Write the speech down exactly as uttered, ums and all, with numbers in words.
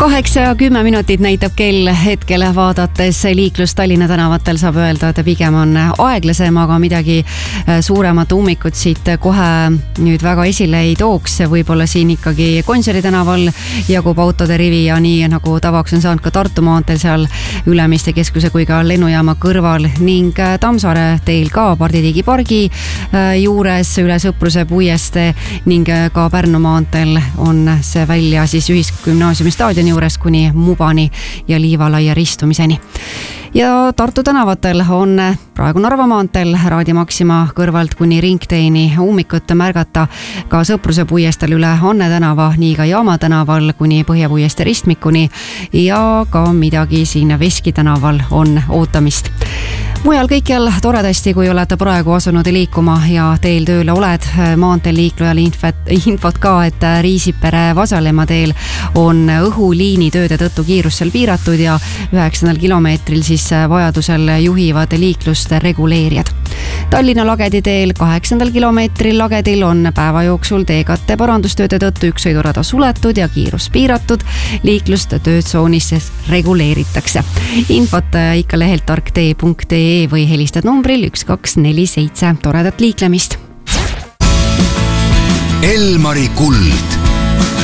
kaheksa ja kümme minutit näitab kell hetkel, vaadates liiklust Tallinna tänavatel saab öelda, et pigem on aeglasem, aga midagi suuremat ummikut siit kohe nüüd väga esile ei tooks. Võib-olla siin ikkagi Gonsiori tänaval jagub autode rivi ja nii nagu tavaks on saanud ka Tartu maanteel seal Ülemiste keskuse kui ka lennujaama kõrval ning Tammsaare teel ka Parditigi pargi juures üle Sõpruse puieste ning ka Pärnu maanteel on see välja siis Ühisgümnaasiumi staadioni juures kuni Mubani ja Liivalaia ristumiseni. Ja Tartu tänavatel on praegu Narva maanteel Raadio Maxima kõrvalt kuni Ringteeni ummikut märgata, ka Sõpruse puiestel üle Anne tänava, nii ka Jaama tänaval kuni Põhjapuieste ristmikuni ja ka midagi siin Veski tänaval on ootamist. Mujal kõikjal toredasti, kui olete praegu asunud liikuma ja teel tööle oled. Maanteel liiklejal infot, infot ka, et Riisipere-Vasalemma teel on õhuliini tööde tõttu kiirus seal piiratud ja üheksandal kilomeetril siis vajadusel juhivad liiklust reguleerijad. Tallinna Lagedi teel kaheksandal kilomeetril Lagedil on päeva jooksul teekatte parandustööde tõttu üks sõidurada suletud ja kiirus piiratud. Liiklust töötsoonis reguleeritakse. Infot ikka lehelt tarktee punkt ee või helistad numbril üks kaks neli seitse. Toredat liiklemist! Elmari kuld.